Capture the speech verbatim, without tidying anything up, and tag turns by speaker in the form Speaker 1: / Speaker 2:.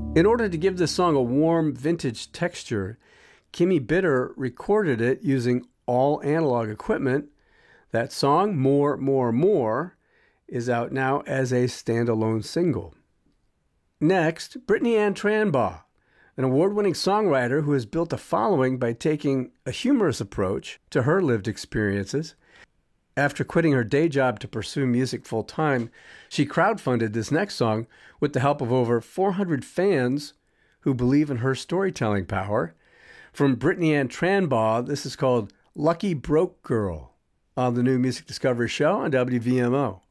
Speaker 1: In order to give this song a warm, vintage texture, Kimmy Bitter recorded it using all analog equipment. That song, More, More, More, is out now as a standalone single. Next, Brittany Ann Tranbaugh, an award-winning songwriter who has built a following by taking a humorous approach to her lived experiences. After quitting her day job to pursue music full-time, she crowdfunded this next song with the help of over four hundred fans who believe in her storytelling power. From Brittany Ann Tranbaugh, this is called Lucky Broke Girl on the new Music Discovery Show on W V M O.